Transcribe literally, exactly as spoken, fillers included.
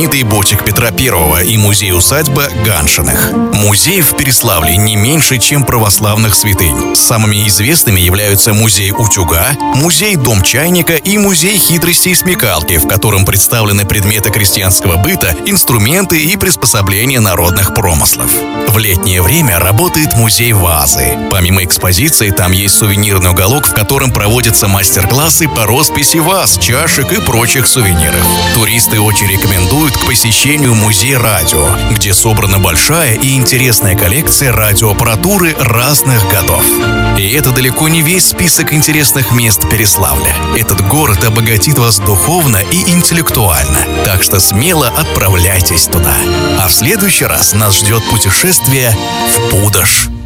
знаменитый бочек Петра Первого и музей-усадьба Ганшиных. Музеев в Переславле не меньше, чем православных святынь. Самыми известными являются музей утюга, музей Дом чайника и музей хитрости и смекалки, в котором представлены предметы крестьянского быта, инструменты и приспособления народных промыслов. В летнее время работает музей вазы. Помимо экспозиции, там есть сувенирный уголок, в котором проводятся мастер-классы по росписи ваз, чашек и прочих сувениров. Туристы очень рекомендуют к посещению музей радио, где собрана большая и интересная коллекция радиоаппаратуры разных годов. И это далеко не весь список интересных мест Переславля. Этот город обогатит вас духовно и интеллектуально, так что смело отправляйтесь туда. А в следующий раз нас ждет путешествие в Пудож.